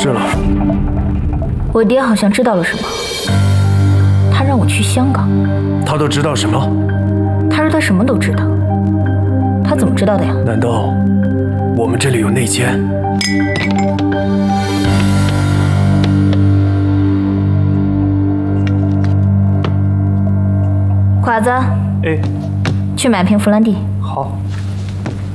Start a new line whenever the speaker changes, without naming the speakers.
事了？
我爹好像知道了什么，他让我去香港。
他都知道什么？
他说他什么都知道。他怎么知道的呀？
难道我们这里有内奸？
寡子，
哎，
去买瓶弗兰蒂。
好。